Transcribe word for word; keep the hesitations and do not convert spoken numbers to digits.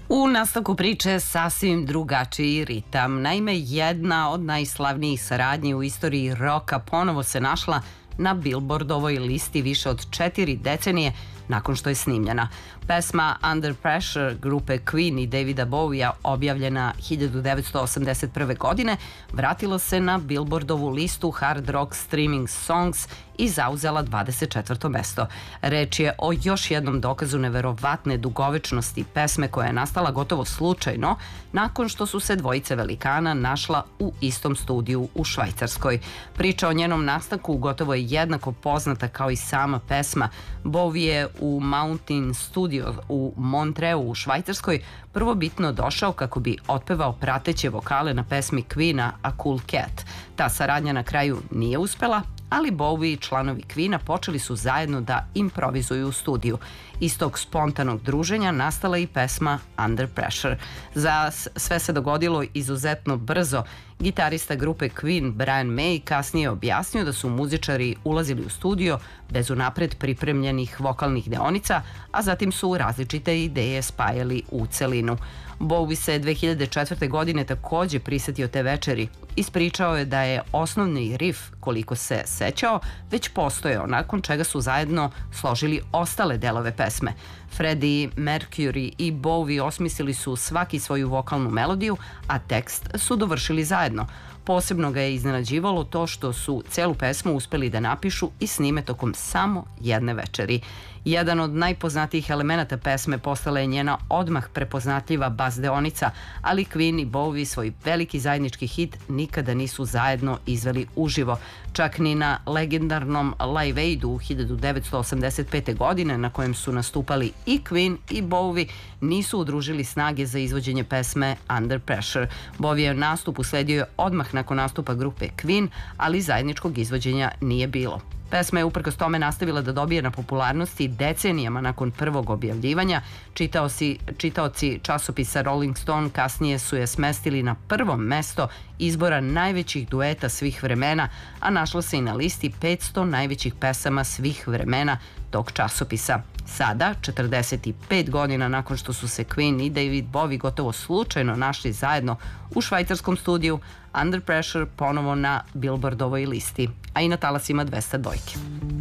U nastavku priče sasvim drugačiji ritam. Naime, jedna od najslavnijih saradnji u istoriji roka ponovo se našla na Billboardovoj listi više od četiri decenije nakon što je snimljena. Pesma Under Pressure grupe Queen i Davida Bowija, objavljena hiljadu devetsto osamdeset prve. godine, vratila se na Billboardovu listu Hard Rock Streaming Songs i zauzela dvadeset četvrto mesto. Reč je o još jednom dokazu neverovatne dugovečnosti pesme koja je nastala gotovo slučajno nakon što su se dvojice velikana našla u istom studiju u Švajcarskoj. Priča o njenom nastanku gotovo je jednako poznata kao i sama pesma. Bowie je u Mountain Studio u Montreu u Švajcarskoj prvobitno došao kako bi otpevao prateće vokale na pesmi Queena A Cool Cat. Ta saradnja na kraju nije uspela, ali Bowie i članovi Queena počeli su zajedno da improvizuju u studiju. Iz tog spontanog druženja nastala i pesma Under Pressure. Za sve se dogodilo izuzetno brzo. Gitarista grupe Queen Brian May kasnije je objasnio da su muzičari ulazili u studio bez unapred pripremljenih vokalnih deonica, a zatim su različite ideje spajali u celinu. Bowie se dve hiljade četvrte. godine takođe prisetio te večeri. Ispričao je da je osnovni riff, koliko se sećao, već postojao, nakon čega su zajedno složili ostale delove pesme. Freddie Mercury i Bowie osmislili su svaki svoju vokalnu melodiju, a tekst su dovršili zajedno. Posebno ga je iznenađivalo to što su celu pesmu uspeli da napišu i snime tokom samo jedne večeri. Jedan od najpoznatijih elemenata pesme postala je njena odmah prepoznatljiva bas deonica, ali Queen i Bowie svoj veliki zajednički hit nikada nisu zajedno izveli uživo. Čak ni na legendarnom Live Aidu u hiljadu devetsto osamdeset pete. godine, na kojem su nastupali i Queen i Bowie, nisu udružili snage za izvođenje pesme Under Pressure. Bowie nastup usledio odmah nakon nastupa grupe Queen, ali zajedničkog izvođenja nije bilo. Pesma je uprkos tome nastavila da dobije na popularnosti decenijama nakon prvog objavljivanja. Čitaoci, čitaoci časopisa Rolling Stone kasnije su je smestili na prvo mesto izbora najvećih dueta svih vremena, a našla se i na listi petsto najvećih pesama svih vremena tog časopisa. Sada, četrdeset pet godina nakon što su se Queen i David Bowie gotovo slučajno našli zajedno u švajcarskom studiju, Under Pressure ponovo na Billboardovoj listi, a i na talasima dvesta dvojke.